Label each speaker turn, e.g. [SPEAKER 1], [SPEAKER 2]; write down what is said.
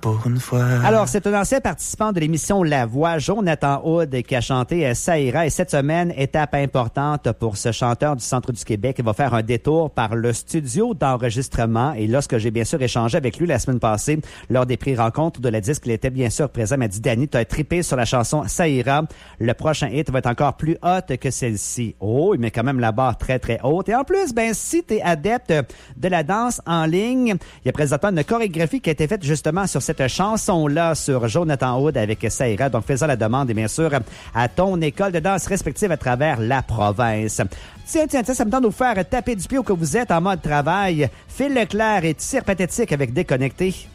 [SPEAKER 1] pour une fois.
[SPEAKER 2] Alors, c'est un ancien participant de l'émission La Voix, Jonathan Hood, qui a chanté Ça ira. Et cette semaine, étape importante pour ce chanteur du centre du Québec. Il va faire un détour par le studio d'enregistrement. Et lorsque j'ai bien sûr échangé avec lui la semaine passée, lors des pré-rencontres de la disque, il était bien sûr présent. Il m'a dit, Danny, tu as trippé sur la chanson Ça ira. Le prochain hit va être encore plus hot que celle-ci. Oh, il met quand même la barre très, très haute. Et en plus, ben, si tu es adepte de la danse en ligne, il y a présentement une chorégraphie qui a été faite justement sur cette chanson-là sur Jonathan Hood avec Ça ira. Donc, faisant la demande, et bien sûr, à ton école de danse respective à travers la province. Tiens, ça me tente de vous faire taper du pied au que vous êtes en mode travail. Phil Leclerc et Tir Pathétique avec Déconnecté.